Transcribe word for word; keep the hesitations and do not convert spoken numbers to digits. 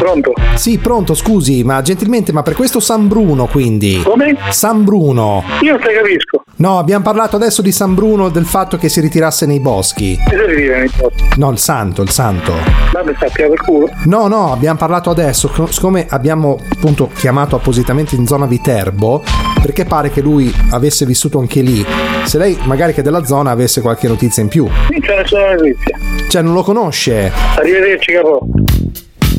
pronto? Sì, pronto, scusi, ma gentilmente, ma per questo San Bruno, quindi? Come? San Bruno. Io non te capisco. No, abbiamo parlato adesso di San Bruno, del fatto che si ritirasse nei boschi. Che si ritira nei boschi? No, il santo, il santo. Vabbè, sappia per culo. No, no, abbiamo parlato adesso, siccome abbiamo appunto chiamato appositamente in zona Viterbo, perché pare che lui avesse vissuto anche lì. Se lei magari che è della zona avesse qualche notizia in più. Non c'è nessuna notizia. Cioè, non lo conosce? Arrivederci, capo.